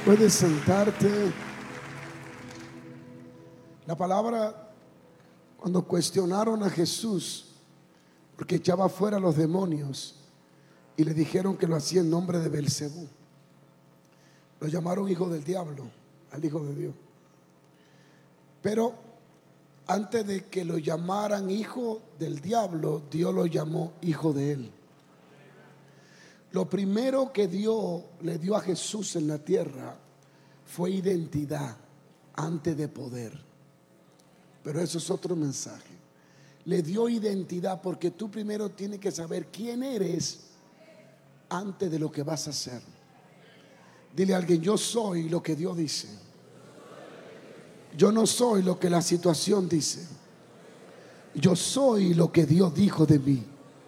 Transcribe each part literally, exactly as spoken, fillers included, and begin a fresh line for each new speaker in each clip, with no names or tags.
Puedes sentarte. La palabra, cuando cuestionaron a Jesús porque echaba fuera a los demonios y le dijeron que lo hacía en nombre de Belcebú, lo llamaron hijo del diablo al hijo de Dios. Pero antes de que lo llamaran hijo del diablo, Dios lo llamó hijo de él. Lo primero que Dios le dio a Jesús en la tierra fue identidad antes de poder. Pero eso es otro mensaje. Le dio identidad porque tú primero tienes que saber quién eres antes de lo que vas a hacer. Dile a alguien: yo soy lo que Dios dice. Yo no soy lo que la situación dice. Yo soy lo que Dios dijo de mí.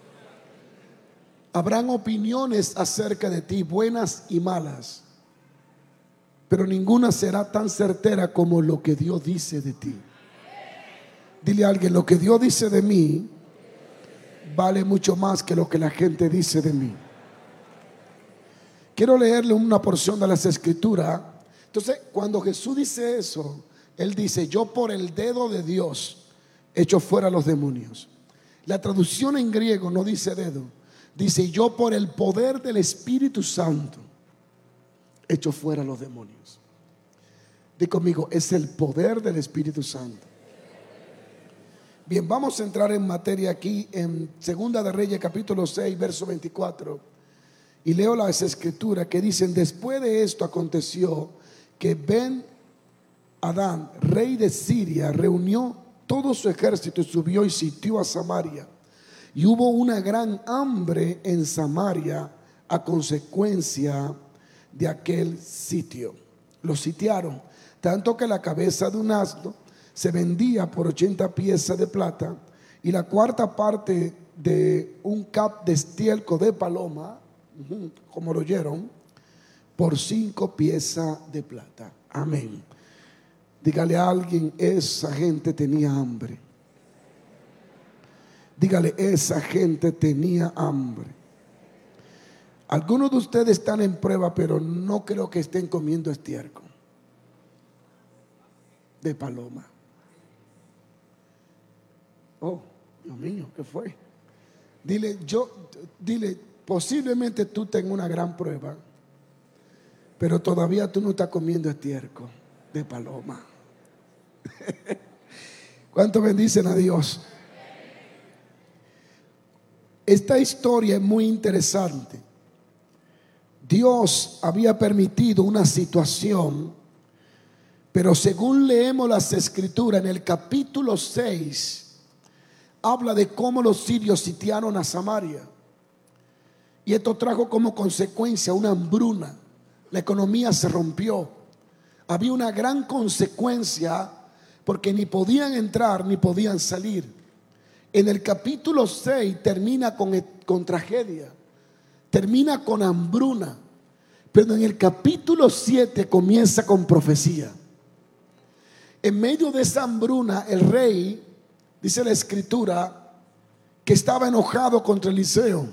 Habrán opiniones acerca de ti, buenas y malas, pero ninguna será tan certera como lo que Dios dice de ti. Dile a alguien: lo que Dios dice de mí vale mucho más que lo que la gente dice de mí. Quiero leerle una porción de las Escrituras. Entonces, cuando Jesús dice eso, Él dice: yo por el dedo de Dios echo fuera a los demonios. La traducción en griego no dice dedo, dice: yo por el poder del Espíritu Santo echo fuera a los demonios. Di conmigo: es el poder del Espíritu Santo. Bien, vamos a entrar en materia aquí en Segunda de Reyes capítulo seis verso veinticuatro, y leo las escrituras que dicen: después de esto aconteció que Ben Adán, rey de Siria, reunió todo su ejército y subió y sitió a Samaria. Y hubo una gran hambre en Samaria a consecuencia de aquel sitio. Lo sitiaron, tanto que la cabeza de un asno se vendía por ochenta piezas de plata, y la cuarta parte de un cap de estiércol de paloma, como lo oyeron, por cinco piezas de plata. Amén. Dígale a alguien: esa gente tenía hambre. Dígale: esa gente tenía hambre. Algunos de ustedes están en prueba, pero no creo que estén comiendo estiércol de paloma. Oh, Dios mío, ¿qué fue? Dile, yo, dile, posiblemente tú tengas una gran prueba, pero todavía tú no estás comiendo estiércol de paloma. ¿Cuánto bendicen a Dios? Esta historia es muy interesante. Dios había permitido una situación, pero según leemos las escrituras en el capítulo seis, habla de cómo los sirios sitiaron a Samaria, y esto trajo como consecuencia una hambruna. La economía se rompió. Había una gran consecuencia porque ni podían entrar ni podían salir. En el capítulo seis termina con, con tragedia, termina con hambruna, pero en el capítulo siete comienza con profecía. En medio de esa hambruna, el rey, dice la escritura, que estaba enojado contra Eliseo,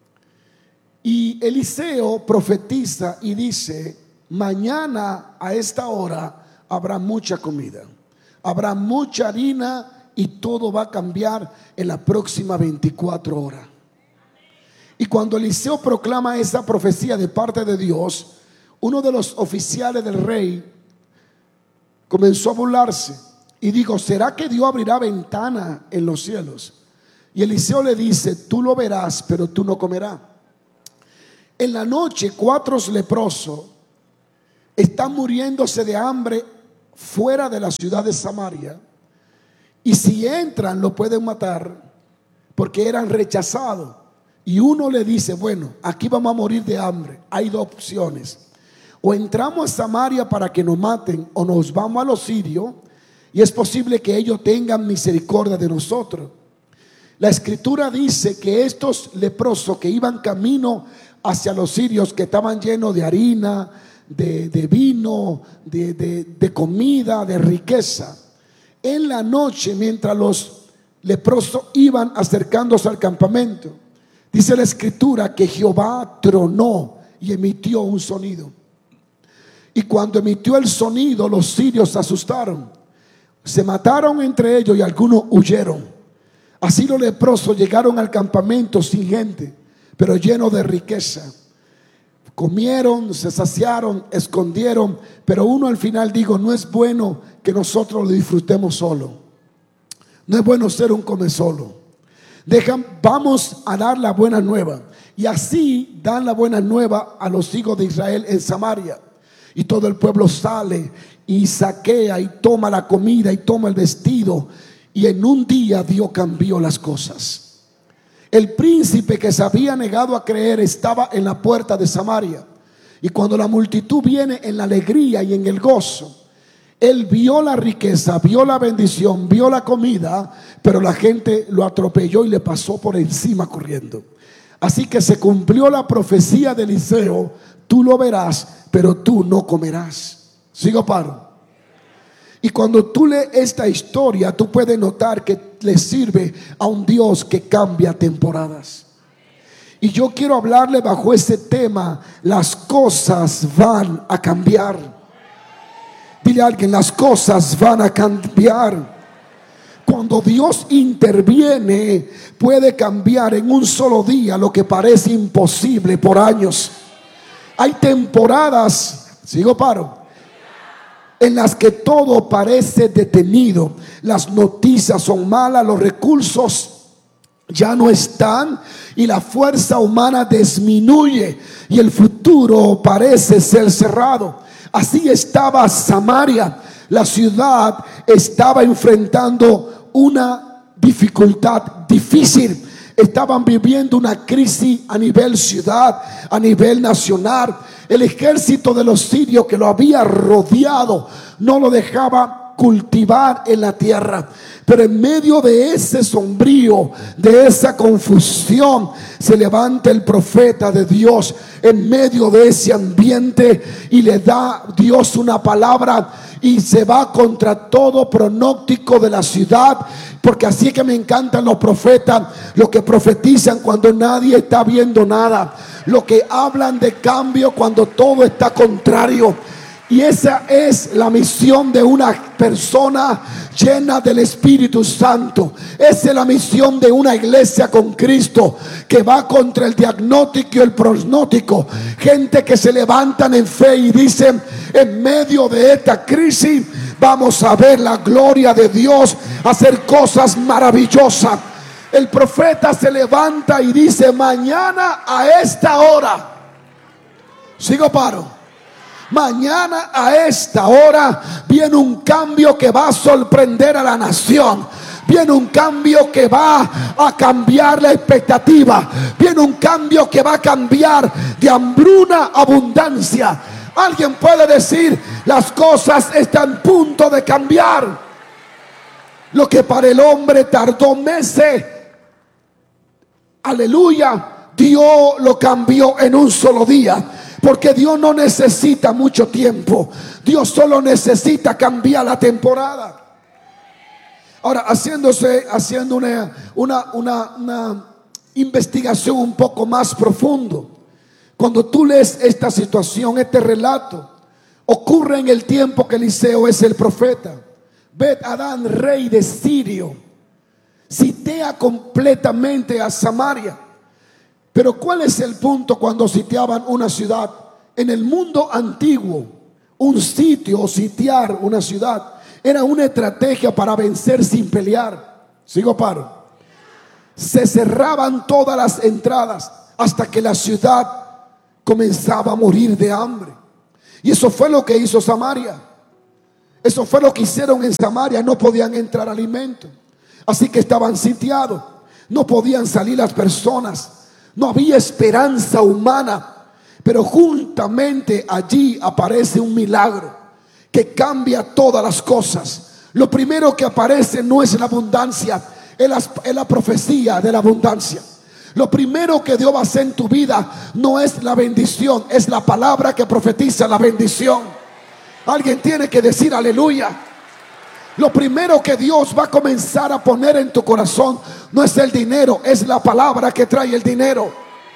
y Eliseo profetiza y dice: mañana a esta hora habrá mucha comida, habrá mucha harina, y todo va a cambiar en la próxima veinticuatro horas. Y cuando Eliseo proclama esa profecía de parte de Dios, uno de los oficiales del rey comenzó a burlarse y dijo: ¿será que Dios abrirá ventana en los cielos? Y Eliseo le dice: tú lo verás, pero tú no comerás. En la noche, cuatro leprosos están muriéndose de hambre fuera de la ciudad de Samaria, y si entran lo pueden matar porque eran rechazados. Y uno le dice: bueno, aquí vamos a morir de hambre. Hay dos opciones: o entramos a Samaria para que nos maten, o nos vamos a los sirios, y es posible que ellos tengan misericordia de nosotros. La escritura dice que estos leprosos que iban camino hacia los sirios, que estaban llenos de harina, de, de vino, de, de, de comida, de riqueza, en la noche, mientras los leprosos iban acercándose al campamento, dice la escritura que Jehová tronó y emitió un sonido. Y cuando emitió el sonido, los sirios se asustaron. Se mataron entre ellos y algunos huyeron. Así los leprosos llegaron al campamento sin gente, pero llenos de riqueza. Comieron, se saciaron, escondieron, pero uno al final dijo: no es bueno que nosotros lo disfrutemos solo. No es bueno ser un come solo. Dejan, vamos a dar la buena nueva. Y así dan la buena nueva a los hijos de Israel en Samaria. Y todo el pueblo sale y saquea y toma la comida y toma el vestido. Y en un día Dios cambió las cosas. El príncipe que se había negado a creer estaba en la puerta de Samaria. Y cuando la multitud viene en la alegría y en el gozo, él vio la riqueza, vio la bendición, vio la comida, pero la gente lo atropelló y le pasó por encima corriendo. Así que se cumplió la profecía de Eliseo: tú lo verás, pero tú no comerás. Sigo paro. Y cuando tú lees esta historia, tú puedes notar que le sirve a un Dios que cambia temporadas. Y yo quiero hablarle bajo ese tema: las cosas van a cambiar. Dile a alguien: las cosas van a cambiar. Cuando Dios interviene, puede cambiar en un solo día lo que parece imposible por años. Hay temporadas, sigo paro, en las que todo parece detenido. Las noticias son malas, los recursos ya no están y la fuerza humana disminuye y el futuro parece ser cerrado. Así estaba Samaria. La ciudad estaba enfrentando una dificultad difícil. Estaban viviendo una crisis a nivel ciudad, a nivel nacional. El ejército de los sirios que lo había rodeado no lo dejaba cultivar en la tierra. Pero en medio de ese sombrío, de esa confusión, se levanta el profeta de Dios en medio de ese ambiente y le da Dios una palabra y se va contra todo pronóstico de la ciudad. Porque así es que me encantan los profetas, los que profetizan cuando nadie está viendo nada, los que hablan de cambio cuando todo está contrario. Y esa es la misión de una persona llena del Espíritu Santo. Esa es la misión de una iglesia con Cristo, que va contra el diagnóstico y el pronóstico. Gente que se levantan en fe y dicen: en medio de esta crisis vamos a ver la gloria de Dios hacer cosas maravillosas. El profeta se levanta y dice: mañana a esta hora, sigo paro, mañana a esta hora viene un cambio que va a sorprender a la nación. Viene un cambio que va a cambiar la expectativa. Viene un cambio que va a cambiar de hambruna a abundancia. Alguien puede decir: las cosas están a punto de cambiar. Lo que para el hombre tardó meses, aleluya, Dios lo cambió en un solo día. Porque Dios no necesita mucho tiempo. Dios solo necesita cambiar la temporada. Ahora, haciéndose, haciendo una, una, una, una investigación un poco más profundo, cuando tú lees esta situación, este relato, ocurre en el tiempo que Eliseo es el profeta. Bet Adán, rey de Sirio, sitea completamente a Samaria. Pero ¿cuál es el punto cuando sitiaban una ciudad? En el mundo antiguo, un sitio o sitiar una ciudad era una estrategia para vencer sin pelear. Sigo paro. Se cerraban todas las entradas hasta que la ciudad comenzaba a morir de hambre. Y eso fue lo que hizo Samaria. Eso fue lo que hicieron en Samaria. No podían entrar alimentos, así que estaban sitiados. No podían salir las personas. No había esperanza humana. Pero juntamente allí aparece un milagro que cambia todas las cosas. Lo primero que aparece no es la abundancia, es la, es la profecía de la abundancia. Lo primero que Dios va a hacer en tu vida no es la bendición, es la palabra que profetiza la bendición. Alguien tiene que decir aleluya. Lo primero que Dios va a comenzar a poner en tu corazón no es el dinero, es la palabra que trae el dinero.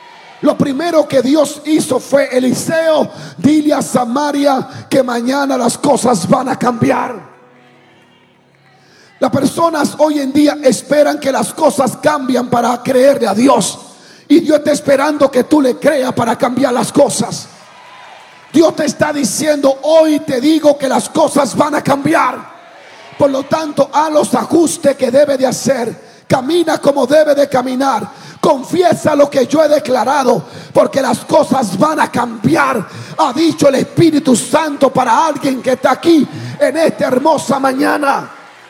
Lo primero que Dios hizo fue: Eliseo, dile a Samaria que mañana las cosas van a cambiar. Las personas hoy en día esperan que las cosas cambien para creerle a Dios, y Dios está esperando que tú le creas para cambiar las cosas. Dios te está diciendo: hoy te digo que las cosas van a cambiar. Por lo tanto, haz los ajustes que debe de hacer. Camina como debe de caminar. Confiesa lo que yo he declarado, porque las cosas van a cambiar. Ha dicho el Espíritu Santo para alguien que está aquí en esta hermosa mañana.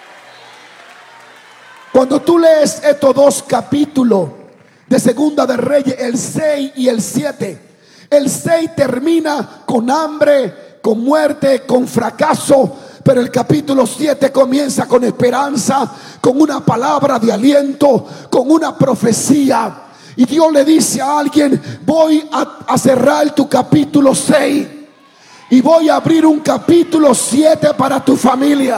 Cuando tú lees estos dos capítulos de Segunda de Reyes, el seis y el siete, el seis termina con hambre, con muerte, con fracaso. Pero el capítulo siete comienza con esperanza, con una palabra de aliento, con una profecía. Y Dios le dice a alguien: voy a, a cerrar tu capítulo seis y voy a abrir un capítulo siete para tu familia.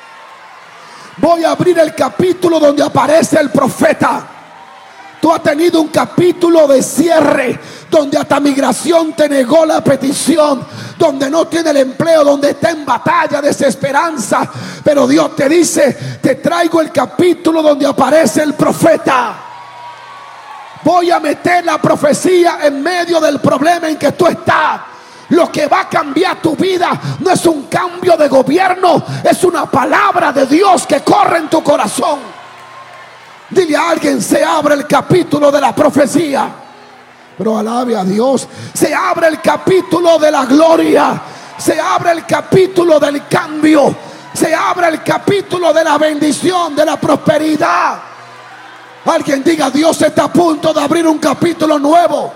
Voy a abrir el capítulo donde aparece el profeta. Tú has tenido un capítulo de cierre, donde hasta migración te negó la petición, donde no tiene el empleo, donde está en batalla, desesperanza. Pero Dios te dice: te traigo el capítulo donde aparece el profeta. Voy a meter la profecía en medio del problema en que tú estás. Lo que va a cambiar tu vida no es un cambio de gobierno, es una palabra de Dios que corre en tu corazón. Dile a alguien: se abre el capítulo de la profecía. Pero alabe a Dios. Se abre el capítulo de la gloria. Se abre el capítulo del cambio. Se abre el capítulo de la bendición, de la prosperidad. Alguien diga: Dios está a punto de abrir un capítulo nuevo.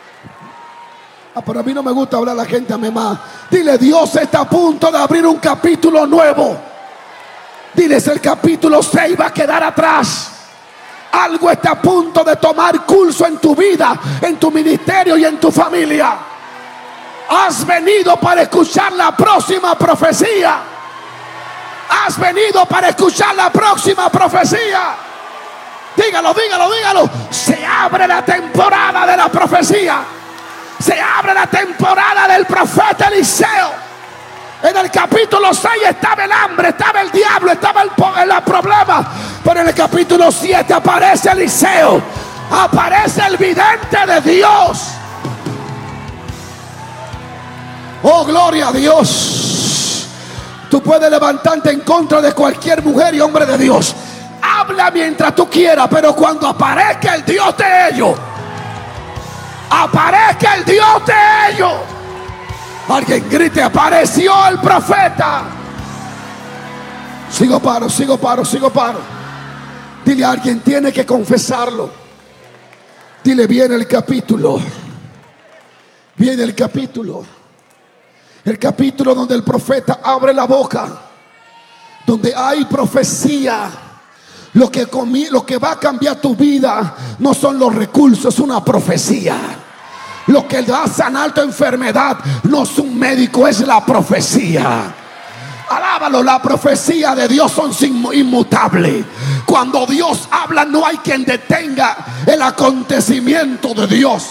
Ah, pero a mí no me gusta hablar a la gente a mí más. Dile: Dios está a punto de abrir un capítulo nuevo. Diles: el capítulo seis va a quedar atrás. Algo está a punto de tomar curso en tu vida, en tu ministerio y en tu familia. Has venido para escuchar la próxima profecía. Has venido para escuchar la próxima profecía. Dígalo, dígalo, dígalo. Se abre la temporada de la profecía. Se abre la temporada del profeta Eliseo. En el capítulo seis estaba el hambre, estaba el diablo, estaba el, el problema. Pero en el capítulo siete aparece Eliseo. Aparece el vidente de Dios. Oh, gloria a Dios. Tú puedes levantarte en contra de cualquier mujer y hombre de Dios. Habla mientras tú quieras, pero cuando aparezca el Dios de ellos, aparezca el Dios de ellos, alguien grite: apareció el profeta. Sigo paro, sigo paro, sigo paro. Dile a alguien: tiene que confesarlo. Dile: viene el capítulo. Viene el capítulo. El capítulo donde el profeta abre la boca, donde hay profecía. Lo que, lo que va a cambiar tu vida no son los recursos, es una profecía. Lo que va a sanar tu enfermedad no es un médico, es la profecía. Alábalo, la profecía de Dios son inmutables. Cuando Dios habla, no hay quien detenga el acontecimiento de Dios.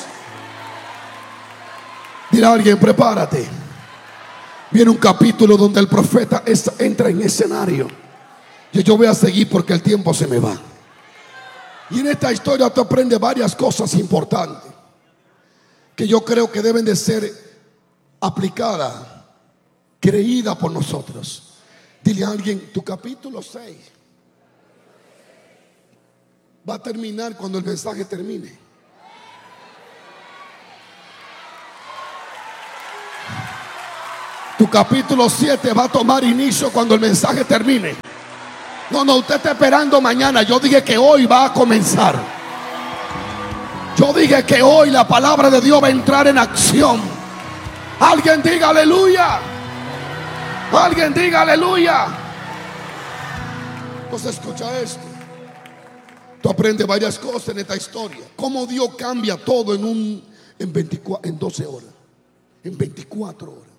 Dirá alguien: prepárate. Viene un capítulo donde el profeta es, entra en escenario. Y yo voy a seguir porque el tiempo se me va. Y en esta historia tú aprendes varias cosas importantes que yo creo que deben de ser aplicadas, creídas por nosotros. Dile a alguien: tu capítulo seis va a terminar cuando el mensaje termine. Tu capítulo siete va a tomar inicio cuando el mensaje termine. No, no, usted está esperando mañana. Yo dije que hoy va a comenzar. Yo dije que hoy la palabra de Dios va a entrar en acción. Alguien diga aleluya. Alguien diga aleluya. Entonces escucha esto. Tú aprendes varias cosas en esta historia. Cómo Dios cambia todo en un en veinticuatro, en doce horas, en veinticuatro horas.